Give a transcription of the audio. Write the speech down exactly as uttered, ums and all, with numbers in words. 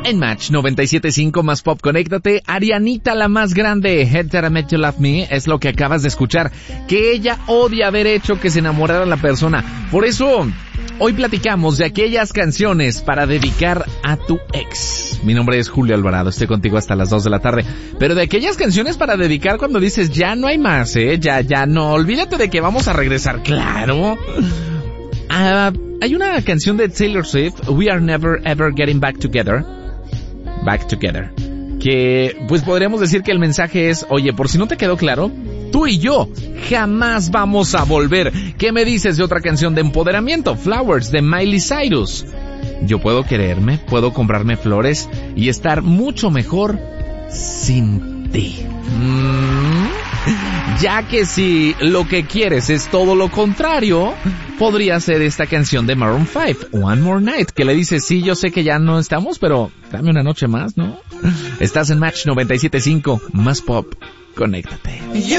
En Match noventa y siete punto cinco más pop, conéctate. Arianita, la más grande, Head That I Met You Love Me, es lo que acabas de escuchar. Que ella odia haber hecho que se enamorara la persona. Por eso, hoy platicamos de aquellas canciones para dedicar a tu ex. Mi nombre es Julio Alvarado, estoy contigo hasta las dos de la tarde. Pero de aquellas canciones para dedicar cuando dices, ya no hay más, eh, ya, ya no, olvídate de que vamos a regresar, claro. Ah, hay una canción de Taylor Swift, We Are Never Ever Getting Back Together. Back Together. Que, pues podríamos decir que el mensaje es, oye, por si no te quedó claro, tú y yo jamás vamos a volver. ¿Qué me dices de otra canción de empoderamiento? Flowers, de Miley Cyrus. Yo puedo quererme, puedo comprarme flores y estar mucho mejor sin ti. Mm. Ya que si lo que quieres es todo lo contrario, podría ser esta canción de Maroon five, One More Night, que le dice, sí, yo sé que ya no estamos, pero dame una noche más, ¿no? Estás en Match noventa y siete punto cinco, más pop, conéctate.